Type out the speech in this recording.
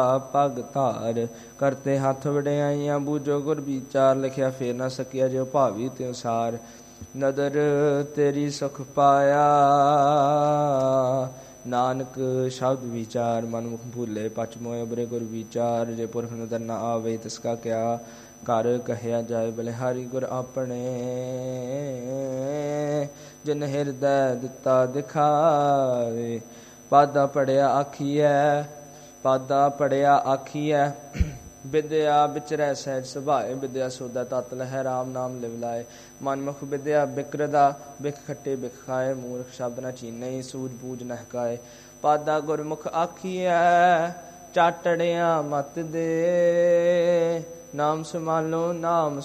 ਪਗ ਧਾਰ ਕਰਤੇ ਹੱਥ ਵਡਿਆਈਆਂ ਬੂਝੋ ਗੁਰ ਵਿਚਾਰ ਲਿਖਿਆ ਫੇਰ ਨਾ ਸਕਿਆ ਜੋ ਭਾਵੀ ਤਿਉ ਸਾਰ ਨਦਰ ਤੇਰੀ ਸੁਖ ਪਾਇਆ ਨਾਨਕ ਸ਼ਬਦ ਵਿਚਾਰ ਮਨ ਮੁਖ ਭੂਲੇ ਪਚ ਮੋਇ ਬਰੇ ਗੁਰ ਵਿਚਾਰ ਜੇ ਪੁਰਖ ਨਦਰ ਨਾ ਆਵੇ ਤਿਸ ਕਾ ਕਿਆ ਘਰ ਕਹਿਆ ਜਾਏ ਬਲਿਹਾਰੀ ਗੁਰ ਆਪਣੇ ਜਿਨ ਹਿਰਦੈ ਦਿੱਤਾ ਦਿਖਾਵੇ ਪਾਦਾ ਪੜਿਆ ਆਖੀਐ ਪਾਦਾ ਪੜਿਆ ਆਖੀਐ ਵਿਦਿਆ ਵਿਚਰੈ ਸਹਿਜ ਸੁਭਾਏ ਵਿਦਿਆ ਸੋਦਾ ਤਤ ਲਹਿ ਰਾਮ ਨਾਮ ਲਿਵ ਲਾਏ ਮਨਮੁਖ ਵਿਦਿਆ ਬਿਕਰਦਾ ਬਿਖ ਖੱਟੇ ਬਿਖ ਖਾਏ ਮੂਰਖ ਸ਼ਬਦ ਨ ਚੀਨੈ ਸੂਝ ਬੂਝ ਨਹਿ ਕਾਏ ਪਾਦਾ ਗੁਰਮੁਖ ਆਖੀਐ ਚਾਟੜਿਆ ਮਤ ਦੇ ਨਾਮ ਸਮਾਲੋ ਨਾਮ